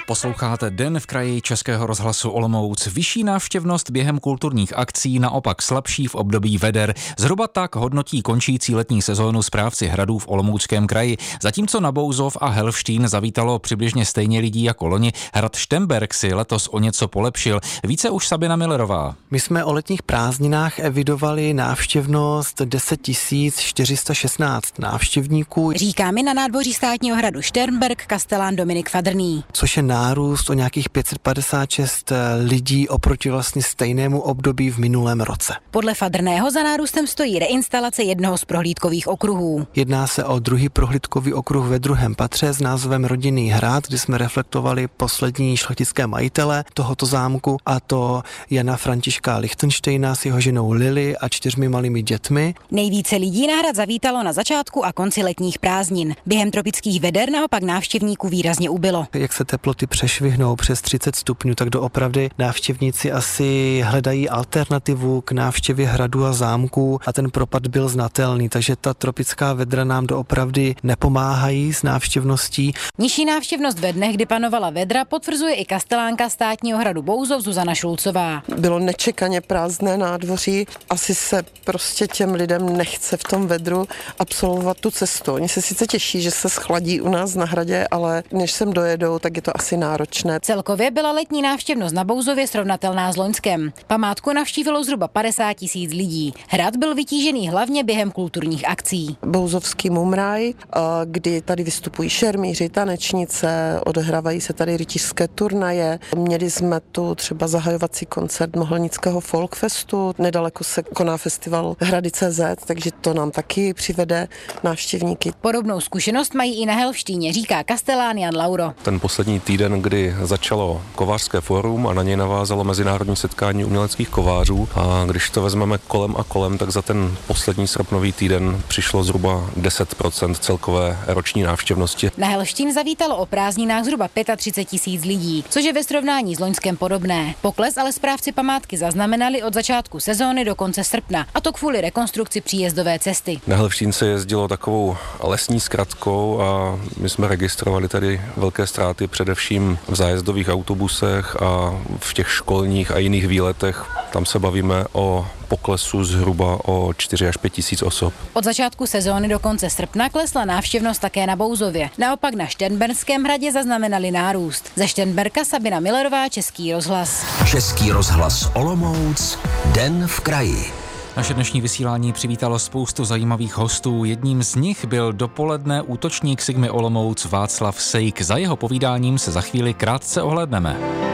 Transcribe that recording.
Posloucháte Den v kraji Českého rozhlasu Olomouc. Vyšší návštěvnost během kulturních akcí, naopak slabší v období veder. Zhruba tak hodnotí končící letní sezónu správci hradů v Olomouckém kraji. Zatímco na Bouzov a Helvštín zavítalo přibližně stejně lidí jako loni, hrad Šternberk si letos o něco polepšil. Více už Sabina Millerová. My jsme o letních prázdninách evidovali návštěvnost 10 416 návštěvníků. Říká mi na nádvoří státního hradu Šternberk kastelán Dominik Fadrný. Což je nárůst o nějakých 556 lidí oproti vlastně stejnému období v minulém roce. Podle Fadrného za nárůstem stojí reinstalace jednoho z prohlídkových okruhů. Jedná se o druhý prohlídkový okruh ve druhém patře s názvem Rodinný hrad, kdy jsme reflektovali poslední šlechtické majitele tohoto zámku, a to Jana Františka Lichtenštejna s jeho ženou Lily a 4 malými dětmi. Nejvíce lidí na hrad zavítalo na začátku a konci letních prázdnin. Během tropických veder naopak návštěvníků výrazně ubylo. Jak se teploty přešvihnou přes 30 stupňů, tak doopravdy návštěvníci asi hledají alternativu k návštěvě hradu a zámků a ten propad byl znatelný, takže ta tropická vedra nám doopravdy nepomáhají s návštěvností. Nižší návštěvnost ve dnech, kdy panovala vedra, potvrzuje i kastelánka státního hradu Bouzov Zuzana Šulcová. Bylo nečekaně prázdné nádvoří, asi se prostě těm lidem nechce v tom vedru absolvovat tu cestu. Oni se sice těší, že se schladí u nás na hradě, ale než sem dojedou, tak je to asi náročné. Celkově byla letní návštěvnost na Bouzově srovnatelná s loňskem. Památku navštívilo zhruba 50 000 lidí. Hrad byl vytížený hlavně během kulturních akcí. Bouzovský mumraj, kdy tady vystupují šermíři, tanečnice, odehrávají se tady rytířské turnaje. Měli jsme tu třeba zahajovací koncert Mohelnického folkfestu, nedaleko se koná festival Hrady.cz, takže to nám taky přivede návštěvníky. Podobnou zkušenost mají i na Helvštíně, říká kastelán Jan Lauro. Ten poslední týden, kdy začalo kovářské fórum a na něj navázalo mezinárodní setkání uměleckých kovářů, a když to vezmeme kolem a kolem, tak za ten poslední srpnový týden přišlo zhruba 10% celkové roční návštěvnosti. Na Helvštín zavítalo o prázdninách zhruba 35 000 lidí, což je ve srovnání s loňskem podobné. Pokles ale správci památky zaznamenali od začátku sezóny do konce srpna, a to kvůli rekonstrukci příjezdové cesty. Na Helvštín se jezdilo takovou lesní zkratkou a my jsme registrovali tady velké ztráty především v zájezdových autobusech a v těch školních a jiných výletech. Tam se bavíme o poklesu zhruba o 4 až 5 tisíc osob. Od začátku sezóny do konce srpna klesla návštěvnost také na Bouzově. Naopak na Šternberském hradě zaznamenali nárůst. Ze Šternberka Sabina Millerová, Český rozhlas. Český rozhlas Olomouc, Den v kraji. Naše dnešní vysílání přivítalo spoustu zajímavých hostů. Jedním z nich byl dopoledne útočník Sigmy Olomouc Václav Sejk. Za jeho povídáním se za chvíli krátce ohlédneme.